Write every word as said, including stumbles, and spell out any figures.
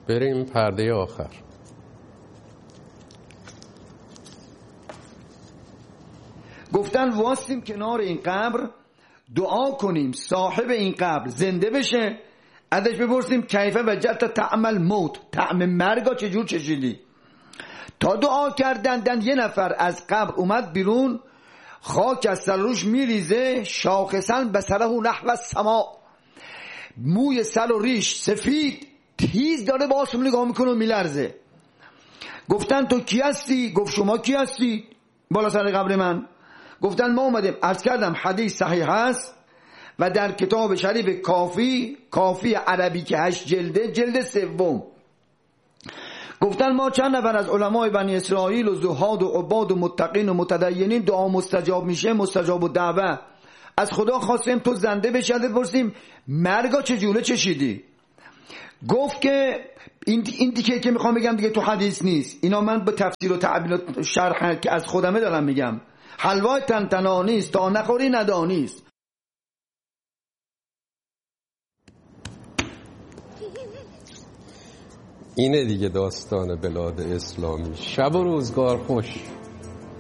بریم پرده آخر. گفتن واسیم کنار این قبر دعا کنیم صاحب این قبر زنده بشه، ازش بپرسیم کیفه وجدت طعم الموت، طعم مرگا چجور چشیدی. تا دعا کردن یه نفر از قبر اومد بیرون، خاک از سر روش میریزه، شاخصن بسره نحو السما، موی سر و ریش سفید تیز داره با آسمون نگاه میکنه و میلرزه. گفتن تو کی هستی؟ گفت شما کی هستی بالا سر قبر من؟ گفتن ما اومدیم. عرض کردم حدیث صحیح هست و در کتاب شریف کافی، کافی عربی که هشت جلده، جلد سوم. گفتن ما چند نفر از علمای بنی اسرائیل و زهاد و عباد و متقین و متدینین دعا مستجاب میشه، مستجاب و دعوه، از خدا خواستیم تو زنده بشه، بپرسیم مرگا چجوره چشیدی. گفت که این این دیگه که میخوام بگم دیگه تو حدیث نیست، اینا من به تفسیر و تعبیر و شرح که از خودمه دارم میگم. حلوای تنتنانیست تا نخوری ندانیست. اینه دیگه داستان بلاد اسلامی. شب و روزگار خوش.